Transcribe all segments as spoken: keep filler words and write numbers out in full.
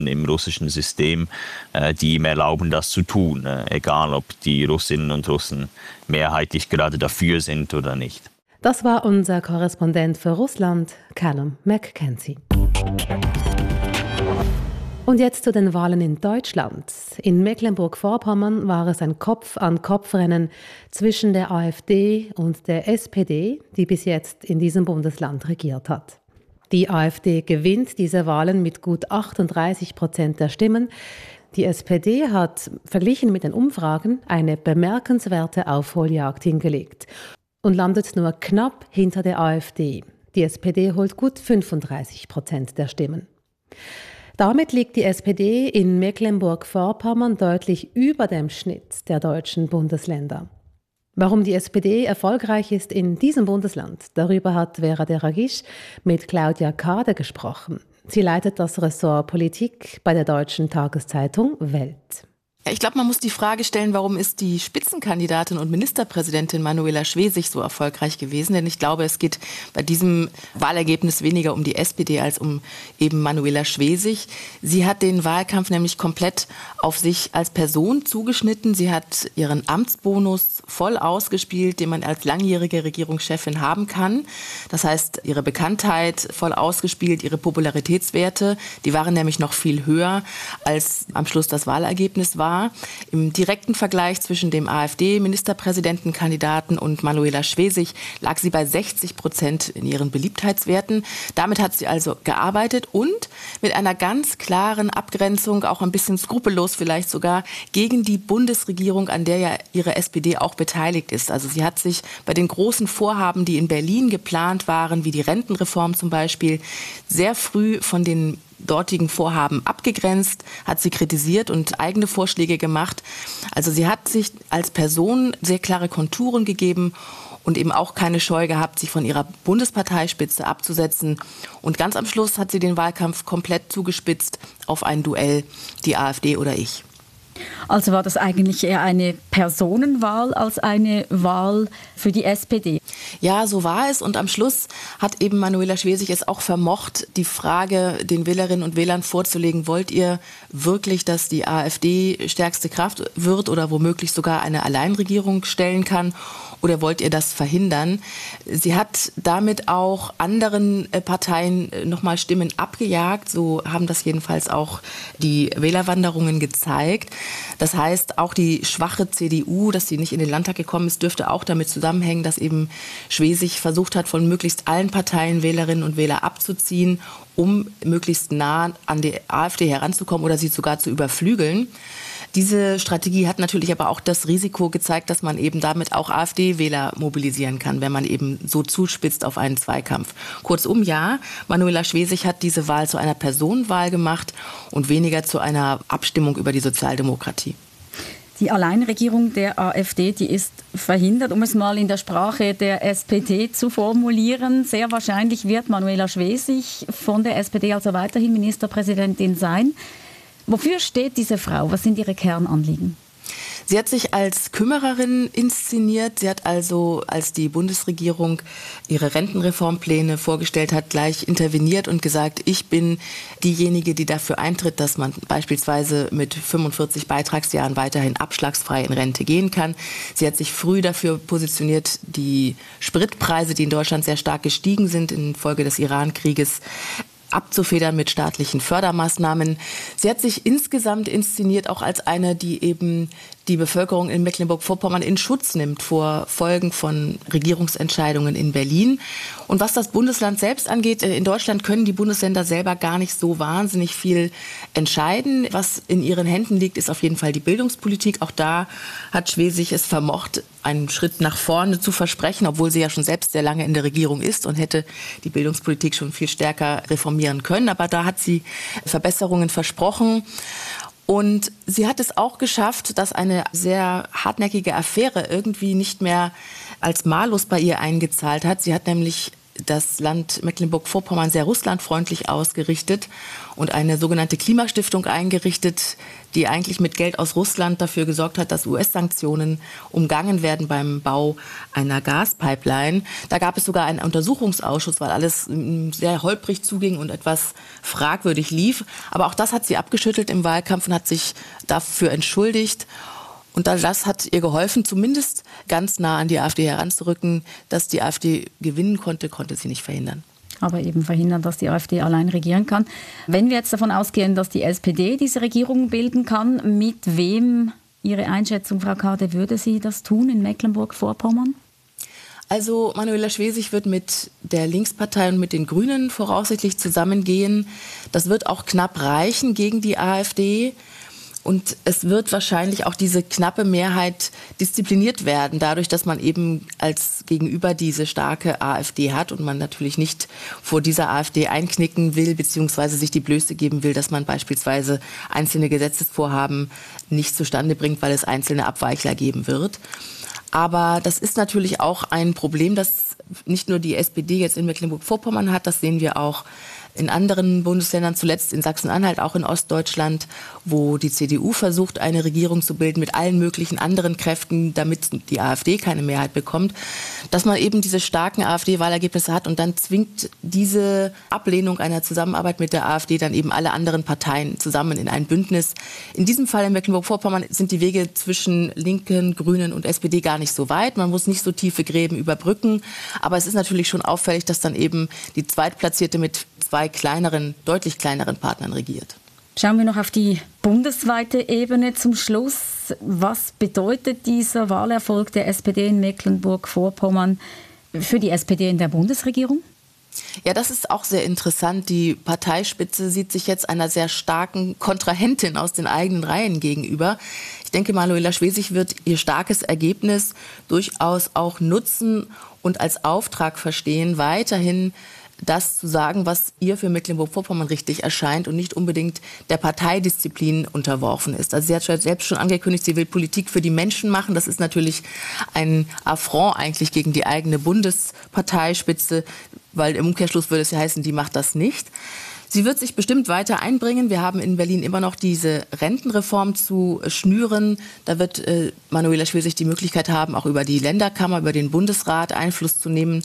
im russischen System, die ihm erlauben, das zu tun, egal ob die Russinnen und Russen mehrheitlich gerade dafür sind oder nicht. Das war unser Korrespondent für Russland, Callum McKenzie. Und jetzt zu den Wahlen in Deutschland. In Mecklenburg-Vorpommern war es ein Kopf-an-Kopf-Rennen zwischen der AfD und der S P D, die bis jetzt in diesem Bundesland regiert hat. Die AfD gewinnt diese Wahlen mit gut achtunddreißig Prozent der Stimmen. Die S P D hat, verglichen mit den Umfragen, eine bemerkenswerte Aufholjagd hingelegt und landet nur knapp hinter der AfD. Die S P D holt gut fünfunddreißig Prozent der Stimmen. Damit liegt die S P D in Mecklenburg-Vorpommern deutlich über dem Schnitt der deutschen Bundesländer. Warum die S P D erfolgreich ist in diesem Bundesland, darüber hat Vera Deragisch mit Claudia Kade gesprochen. Sie leitet das Ressort Politik bei der deutschen Tageszeitung Welt. Ich glaube, man muss die Frage stellen, warum ist die Spitzenkandidatin und Ministerpräsidentin Manuela Schwesig so erfolgreich gewesen? Denn ich glaube, es geht bei diesem Wahlergebnis weniger um die S P D als um eben Manuela Schwesig. Sie hat den Wahlkampf nämlich komplett auf sich als Person zugeschnitten. Sie hat ihren Amtsbonus voll ausgespielt, den man als langjährige Regierungschefin haben kann. Das heißt, ihre Bekanntheit voll ausgespielt, ihre Popularitätswerte, die waren nämlich noch viel höher, als am Schluss das Wahlergebnis war. Im direkten Vergleich zwischen dem AfD-Ministerpräsidentenkandidaten und Manuela Schwesig lag sie bei sechzig Prozent in ihren Beliebtheitswerten. Damit hat sie also gearbeitet und mit einer ganz klaren Abgrenzung, auch ein bisschen skrupellos vielleicht sogar, gegen die Bundesregierung, an der ja ihre S P D auch beteiligt ist. Also sie hat sich bei den großen Vorhaben, die in Berlin geplant waren, wie die Rentenreform zum Beispiel, sehr früh von den dortigen Vorhaben abgegrenzt, hat sie kritisiert und eigene Vorschläge gemacht. Also sie hat sich als Person sehr klare Konturen gegeben und eben auch keine Scheu gehabt, sich von ihrer Bundesparteispitze abzusetzen. Und ganz am Schluss hat sie den Wahlkampf komplett zugespitzt auf ein Duell, die AfD oder ich. Also war das eigentlich eher eine Personenwahl als eine Wahl für die S P D? Ja, so war es. Und am Schluss hat eben Manuela Schwesig es auch vermocht, die Frage den Wählerinnen und Wählern vorzulegen, wollt ihr wirklich, dass die AfD stärkste Kraft wird oder womöglich sogar eine Alleinregierung stellen kann? Oder wollt ihr das verhindern? Sie hat damit auch anderen Parteien nochmal Stimmen abgejagt. So haben das jedenfalls auch die Wählerwanderungen gezeigt. Das heißt, auch die schwache C D U, dass sie nicht in den Landtag gekommen ist, dürfte auch damit zusammenhängen, dass eben Schwesig versucht hat, von möglichst allen Parteien Wählerinnen und Wähler abzuziehen, um möglichst nah an die AfD heranzukommen oder sie sogar zu überflügeln. Diese Strategie hat natürlich aber auch das Risiko gezeigt, dass man eben damit auch AfD-Wähler mobilisieren kann, wenn man eben so zuspitzt auf einen Zweikampf. Kurzum, ja, Manuela Schwesig hat diese Wahl zu einer Personenwahl gemacht und weniger zu einer Abstimmung über die Sozialdemokratie. Die Alleinregierung der AfD, die ist verhindert, um es mal in der Sprache der S P D zu formulieren. Sehr wahrscheinlich wird Manuela Schwesig von der S P D also weiterhin Ministerpräsidentin sein. Wofür steht diese Frau? Was sind ihre Kernanliegen? Sie hat sich als Kümmererin inszeniert. Sie hat also, als die Bundesregierung ihre Rentenreformpläne vorgestellt hat, gleich interveniert und gesagt, ich bin diejenige, die dafür eintritt, dass man beispielsweise mit fünfundvierzig Beitragsjahren weiterhin abschlagsfrei in Rente gehen kann. Sie hat sich früh dafür positioniert, die Spritpreise, die in Deutschland sehr stark gestiegen sind infolge des Iran-Krieges, abzufedern mit staatlichen Fördermaßnahmen. Sie hat sich insgesamt inszeniert auch als eine, die eben die Bevölkerung in Mecklenburg-Vorpommern in Schutz nimmt vor Folgen von Regierungsentscheidungen in Berlin. Und was das Bundesland selbst angeht, in Deutschland können die Bundesländer selber gar nicht so wahnsinnig viel entscheiden. Was in ihren Händen liegt, ist auf jeden Fall die Bildungspolitik. Auch da hat Schwesig es vermocht, einen Schritt nach vorne zu versprechen, obwohl sie ja schon selbst sehr lange in der Regierung ist und hätte die Bildungspolitik schon viel stärker reformieren können. Aber da hat sie Verbesserungen versprochen. Und sie hat es auch geschafft, dass eine sehr hartnäckige Affäre irgendwie nicht mehr als Malus bei ihr eingezahlt hat. Sie hat nämlich das Land Mecklenburg-Vorpommern sehr russlandfreundlich ausgerichtet und eine sogenannte Klimastiftung eingerichtet, die eigentlich mit Geld aus Russland dafür gesorgt hat, dass U S-Sanktionen umgangen werden beim Bau einer Gaspipeline. Da gab es sogar einen Untersuchungsausschuss, weil alles sehr holprig zuging und etwas fragwürdig lief. Aber auch das hat sie abgeschüttelt im Wahlkampf und hat sich dafür entschuldigt. Und das hat ihr geholfen, zumindest ganz nah an die AfD heranzurücken. Dass die AfD gewinnen konnte, konnte sie nicht verhindern. Aber eben verhindern, dass die AfD allein regieren kann. Wenn wir jetzt davon ausgehen, dass die S P D diese Regierung bilden kann, mit wem, Ihre Einschätzung, Frau Kade, würde sie das tun in Mecklenburg-Vorpommern? Also Manuela Schwesig wird mit der Linkspartei und mit den Grünen voraussichtlich zusammengehen. Das wird auch knapp reichen gegen die AfD. Und es wird wahrscheinlich auch diese knappe Mehrheit diszipliniert werden, dadurch, dass man eben als Gegenüber diese starke AfD hat und man natürlich nicht vor dieser AfD einknicken will, beziehungsweise sich die Blöße geben will, dass man beispielsweise einzelne Gesetzesvorhaben nicht zustande bringt, weil es einzelne Abweichler geben wird. Aber das ist natürlich auch ein Problem, das nicht nur die S P D jetzt in Mecklenburg-Vorpommern hat, das sehen wir auch in anderen Bundesländern, zuletzt in Sachsen-Anhalt, auch in Ostdeutschland, wo die C D U versucht, eine Regierung zu bilden mit allen möglichen anderen Kräften, damit die AfD keine Mehrheit bekommt, dass man eben diese starken AfD-Wahlergebnisse hat und dann zwingt diese Ablehnung einer Zusammenarbeit mit der AfD dann eben alle anderen Parteien zusammen in ein Bündnis. In diesem Fall in Mecklenburg-Vorpommern sind die Wege zwischen Linken, Grünen und S P D gar nicht so weit. Man muss nicht so tiefe Gräben überbrücken, aber es ist natürlich schon auffällig, dass dann eben die Zweitplatzierte mit zwei kleineren, deutlich kleineren Partnern regiert. Schauen wir noch auf die bundesweite Ebene zum Schluss. Was bedeutet dieser Wahlerfolg der S P D in Mecklenburg-Vorpommern für die S P D in der Bundesregierung? Ja, das ist auch sehr interessant. Die Parteispitze sieht sich jetzt einer sehr starken Kontrahentin aus den eigenen Reihen gegenüber. Ich denke, Manuela Schwesig wird ihr starkes Ergebnis durchaus auch nutzen und als Auftrag verstehen, weiterhin das zu sagen, was ihr für Mecklenburg-Vorpommern richtig erscheint und nicht unbedingt der Parteidisziplin unterworfen ist. Also sie hat selbst schon angekündigt, sie will Politik für die Menschen machen. Das ist natürlich ein Affront eigentlich gegen die eigene Bundesparteispitze, weil im Umkehrschluss würde es ja heißen, die macht das nicht. Sie wird sich bestimmt weiter einbringen. Wir haben in Berlin immer noch diese Rentenreform zu schnüren. Da wird äh, Manuela Schwesig die Möglichkeit haben, auch über die Länderkammer, über den Bundesrat Einfluss zu nehmen.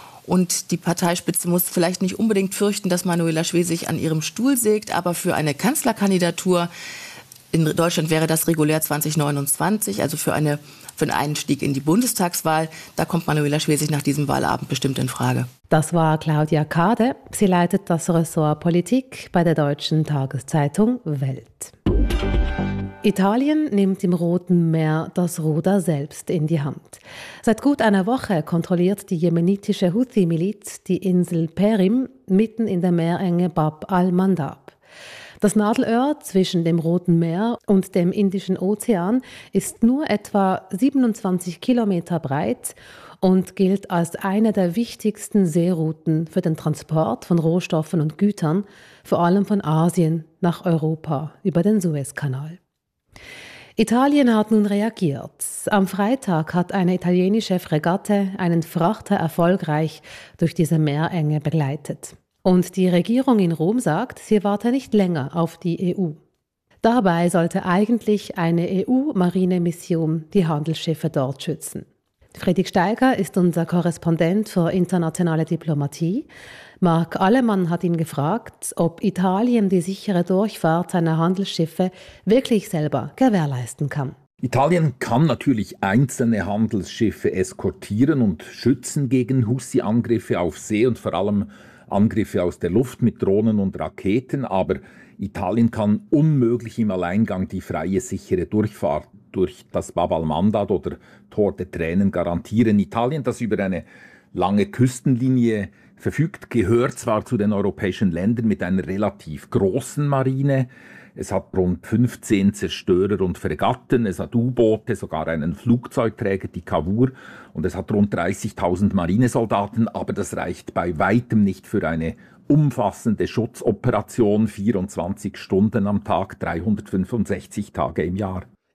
Und die Parteispitze muss vielleicht nicht unbedingt fürchten, dass Manuela Schwesig an ihrem Stuhl sägt, aber für eine Kanzlerkandidatur in Deutschland wäre das regulär zwanzig neunundzwanzig, also für, eine, für einen Einstieg in die Bundestagswahl. Da kommt Manuela Schwesig nach diesem Wahlabend bestimmt in Frage. Das war Claudia Kade. Sie leitet das Ressort Politik bei der deutschen Tageszeitung Welt. Italien nimmt im Roten Meer das Ruder selbst in die Hand. Seit gut einer Woche kontrolliert die jemenitische Houthi-Miliz die Insel Perim mitten in der Meerenge Bab al-Mandab. Das Nadelöhr zwischen dem Roten Meer und dem Indischen Ozean ist nur etwa siebenundzwanzig Kilometer breit und gilt als eine der wichtigsten Seerouten für den Transport von Rohstoffen und Gütern, vor allem von Asien nach Europa über den Suezkanal. Italien hat nun reagiert. Am Freitag hat eine italienische Fregatte einen Frachter erfolgreich durch diese Meerenge begleitet. Und die Regierung in Rom sagt, sie warte nicht länger auf die E U. Dabei sollte eigentlich eine E U-Marinemission die Handelsschiffe dort schützen. Friedrich Steiger ist unser Korrespondent für internationale Diplomatie. Marc Allemann hat ihn gefragt, ob Italien die sichere Durchfahrt seiner Handelsschiffe wirklich selber gewährleisten kann. Italien kann natürlich einzelne Handelsschiffe eskortieren und schützen gegen Houthi-Angriffe auf See und vor allem Angriffe aus der Luft mit Drohnen und Raketen, aber Italien kann unmöglich im Alleingang die freie, sichere Durchfahrt durch das Bab al-Mandab oder Tor der Tränen garantieren. Italien, das über eine lange Küstenlinie verfügt, gehört zwar zu den europäischen Ländern mit einer relativ großen Marine. Es hat rund fünfzehn Zerstörer und Fregatten, es hat U-Boote, sogar einen Flugzeugträger, die Cavour, und es hat rund dreißigtausend Marinesoldaten, aber das reicht bei weitem nicht für eine umfassende Schutzoperation, vierundzwanzig Stunden am Tag, dreihundertfünfundsechzig Tage im Jahr.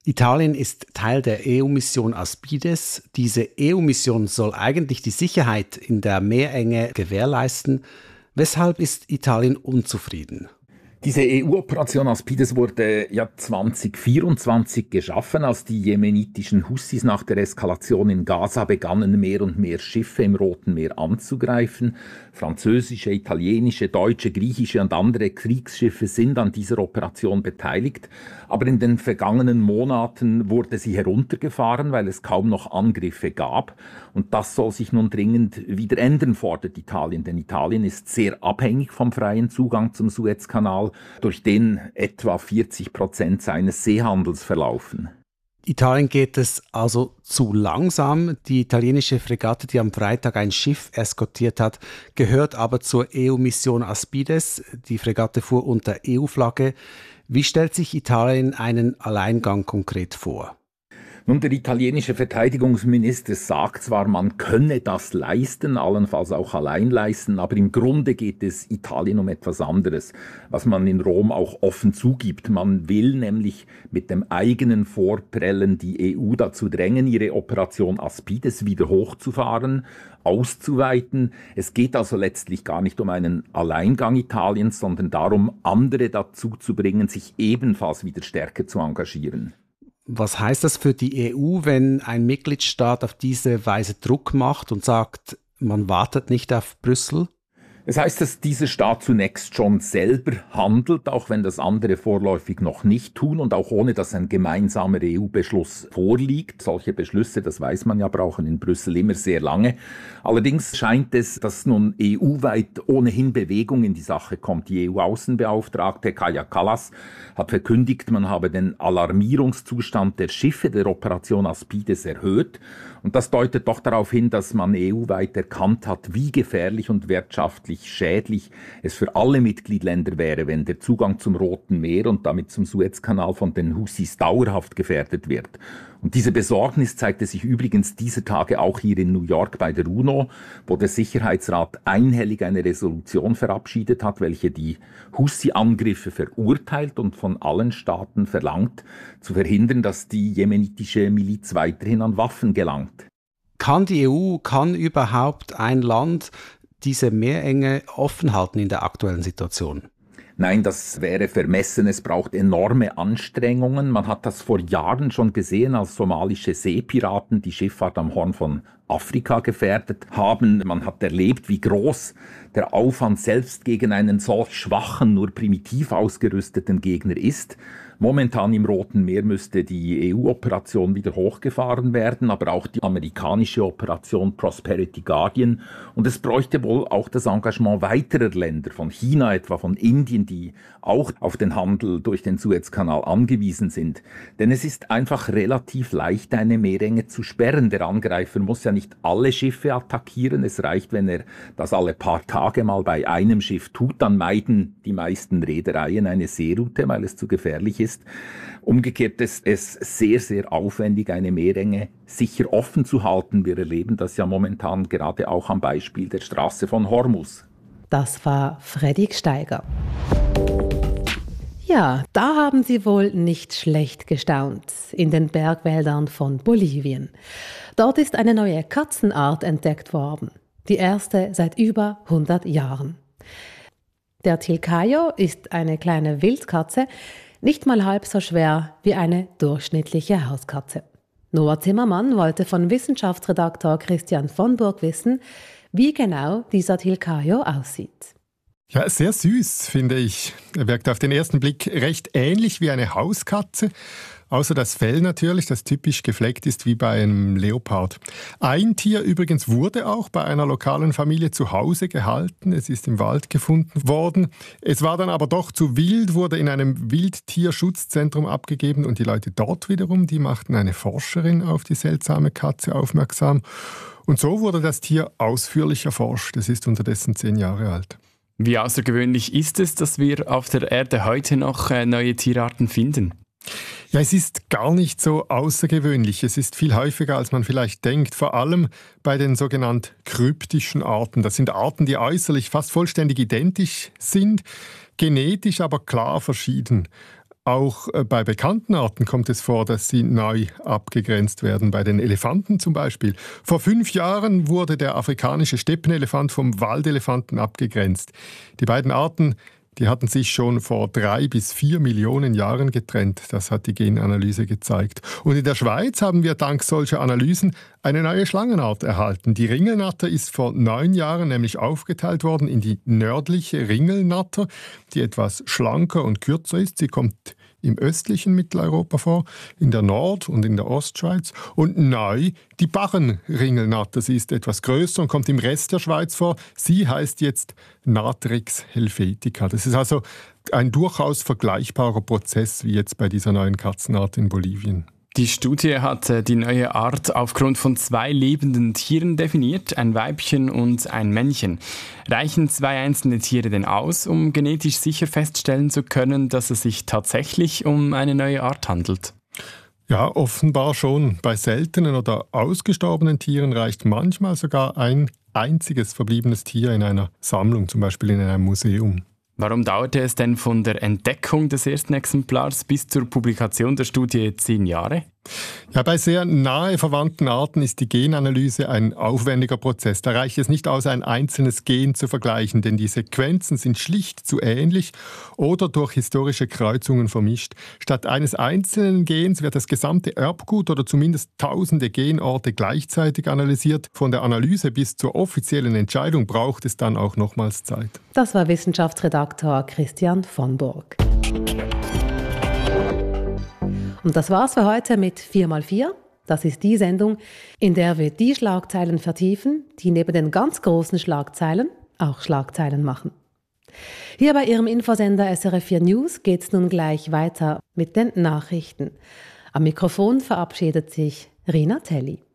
Italien ist Teil der E U-Mission Aspides. Diese E U-Mission soll eigentlich die Sicherheit in der Meerenge gewährleisten. Weshalb ist Italien unzufrieden? Diese E U-Operation Aspides wurde ja zwanzig vierundzwanzig geschaffen, als die jemenitischen Hussis nach der Eskalation in Gaza begannen, mehr und mehr Schiffe im Roten Meer anzugreifen. Französische, italienische, deutsche, griechische und andere Kriegsschiffe sind an dieser Operation beteiligt. Aber in den vergangenen Monaten wurde sie heruntergefahren, weil es kaum noch Angriffe gab. Und das soll sich nun dringend wieder ändern, fordert Italien. Denn Italien ist sehr abhängig vom freien Zugang zum Suezkanal, durch den etwa vierzig Prozent seines Seehandels verlaufen. Italien geht es also zu langsam. Die italienische Fregatte, die am Freitag ein Schiff eskortiert hat, gehört aber zur E U-Mission Aspides. Die Fregatte fuhr unter E U-Flagge. Wie stellt sich Italien einen Alleingang konkret vor? Nun, der italienische Verteidigungsminister sagt zwar, man könne das leisten, allenfalls auch allein leisten, aber im Grunde geht es Italien um etwas anderes, was man in Rom auch offen zugibt. Man will nämlich mit dem eigenen Vorprellen die E U dazu drängen, ihre Operation Aspides wieder hochzufahren, auszuweiten. Es geht also letztlich gar nicht um einen Alleingang Italiens, sondern darum, andere dazu zu bringen, sich ebenfalls wieder stärker zu engagieren. Was heißt das für die E U, wenn ein Mitgliedstaat auf diese Weise Druck macht und sagt, man wartet nicht auf Brüssel? Es heißt, dass dieser Staat zunächst schon selber handelt, auch wenn das andere vorläufig noch nicht tun und auch ohne, dass ein gemeinsamer E U-Beschluss vorliegt. Solche Beschlüsse, das weiß man ja, brauchen in Brüssel immer sehr lange. Allerdings scheint es, dass nun E U-weit ohnehin Bewegung in die Sache kommt. Die E U-Außenbeauftragte Kaja Kallas hat verkündigt, man habe den Alarmierungszustand der Schiffe der Operation Aspides erhöht. Und das deutet doch darauf hin, dass man E U-weit erkannt hat, wie gefährlich und wirtschaftlich schädlich es für alle Mitgliedsländer wäre, wenn der Zugang zum Roten Meer und damit zum Suezkanal von den Hussis dauerhaft gefährdet wird. Und diese Besorgnis zeigte sich übrigens dieser Tage auch hier in New York bei der UNO, wo der Sicherheitsrat einhellig eine Resolution verabschiedet hat, welche die Hussi-Angriffe verurteilt und von allen Staaten verlangt, zu verhindern, dass die jemenitische Miliz weiterhin an Waffen gelangt. Kann die E U, kann überhaupt ein Land diese Meerenge offen halten in der aktuellen Situation? Nein, das wäre vermessen. Es braucht enorme Anstrengungen. Man hat das vor Jahren schon gesehen, als somalische Seepiraten die Schifffahrt am Horn von Afrika gefährdet haben. Man hat erlebt, wie groß der Aufwand selbst gegen einen solch schwachen, nur primitiv ausgerüsteten Gegner ist. Momentan im Roten Meer müsste die E U-Operation wieder hochgefahren werden, aber auch die amerikanische Operation Prosperity Guardian. Und es bräuchte wohl auch das Engagement weiterer Länder, von China etwa, von Indien, die auch auf den Handel durch den Suezkanal angewiesen sind. Denn es ist einfach relativ leicht, eine Meerenge zu sperren. Der Angreifer muss ja nicht alle Schiffe attackieren. Es reicht, wenn er das alle paar Tage mal bei einem Schiff tut. Dann meiden die meisten Reedereien eine Seeroute, weil es zu gefährlich ist. Umgekehrt ist es sehr, sehr aufwendig, eine Meerenge sicher offen zu halten. Wir erleben das ja momentan gerade auch am Beispiel der Straße von Hormuz. Das war Freddy Steiger. Ja, da haben Sie wohl nicht schlecht gestaunt, in den Bergwäldern von Bolivien. Dort ist eine neue Katzenart entdeckt worden, die erste seit über hundert Jahren. Der Tilcayo ist eine kleine Wildkatze, nicht mal halb so schwer wie eine durchschnittliche Hauskatze. Noah Zimmermann wollte von Wissenschaftsredaktor Christian von Burg wissen, wie genau dieser Tilcayo aussieht. Ja, sehr süß, finde ich. Er wirkt auf den ersten Blick recht ähnlich wie eine Hauskatze, außer das Fell natürlich, das typisch gefleckt ist wie bei einem Leopard. Ein Tier übrigens wurde auch bei einer lokalen Familie zu Hause gehalten. Es ist im Wald gefunden worden. Es war dann aber doch zu wild, wurde in einem Wildtierschutzzentrum abgegeben und die Leute dort wiederum, die machten eine Forscherin auf die seltsame Katze aufmerksam. Und so wurde das Tier ausführlich erforscht. Es ist unterdessen zehn Jahre alt. Wie außergewöhnlich ist es, dass wir auf der Erde heute noch neue Tierarten finden? Ja, es ist gar nicht so außergewöhnlich. Es ist viel häufiger, als man vielleicht denkt. Vor allem bei den sogenannten kryptischen Arten. Das sind Arten, die äußerlich fast vollständig identisch sind, genetisch aber klar verschieden. Auch bei bekannten Arten kommt es vor, dass sie neu abgegrenzt werden. Bei den Elefanten zum Beispiel. Vor fünf Jahren wurde der afrikanische Steppenelefant vom Waldelefanten abgegrenzt. Die beiden Arten, die hatten sich schon vor drei bis vier Millionen Jahren getrennt. Das hat die Genanalyse gezeigt. Und in der Schweiz haben wir dank solcher Analysen eine neue Schlangenart erhalten. Die Ringelnatter ist vor neun Jahren nämlich aufgeteilt worden in die nördliche Ringelnatter, die etwas schlanker und kürzer ist. Sie kommt im östlichen Mitteleuropa vor, in der Nord- und in der Ostschweiz. Und neu die Barrenringelnatter. Sie ist etwas größer und kommt im Rest der Schweiz vor. Sie heißt jetzt Natrix helvetica. Das ist also ein durchaus vergleichbarer Prozess wie jetzt bei dieser neuen Katzenart in Bolivien. Die Studie hat die neue Art aufgrund von zwei lebenden Tieren definiert, ein Weibchen und ein Männchen. Reichen zwei einzelne Tiere denn aus, um genetisch sicher feststellen zu können, dass es sich tatsächlich um eine neue Art handelt? Ja, offenbar schon. Bei seltenen oder ausgestorbenen Tieren reicht manchmal sogar ein einziges verbliebenes Tier in einer Sammlung, zum Beispiel in einem Museum. Warum dauerte es denn von der Entdeckung des ersten Exemplars bis zur Publikation der Studie zehn Jahre? Ja, bei sehr nahe verwandten Arten ist die Genanalyse ein aufwendiger Prozess. Da reicht es nicht aus, ein einzelnes Gen zu vergleichen, denn die Sequenzen sind schlicht zu ähnlich oder durch historische Kreuzungen vermischt. Statt eines einzelnen Gens wird das gesamte Erbgut oder zumindest tausende Genorte gleichzeitig analysiert. Von der Analyse bis zur offiziellen Entscheidung braucht es dann auch nochmals Zeit. Das war Wissenschaftsredaktor Christian von Burg. Und das war's für heute mit vier mal vier. Das ist die Sendung, in der wir die Schlagzeilen vertiefen, die neben den ganz großen Schlagzeilen auch Schlagzeilen machen. Hier bei Ihrem Infosender S R F vier News geht's nun gleich weiter mit den Nachrichten. Am Mikrofon verabschiedet sich Rina Telli.